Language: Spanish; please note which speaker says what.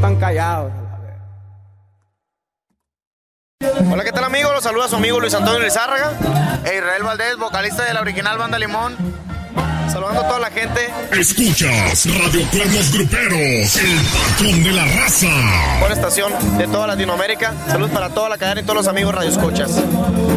Speaker 1: están callados.
Speaker 2: Hola, ¿qué tal, amigos? Los saluda su amigo Luis Antonio Lizárraga e Israel Valdés, vocalista de la original Banda Limón. Saludando a toda la gente.
Speaker 3: Escuchas Radio Cuernos Gruperos, el patrón de la raza.
Speaker 2: Buena estación de toda Latinoamérica. Saludos para toda la cadena y todos los amigos radioescuchas.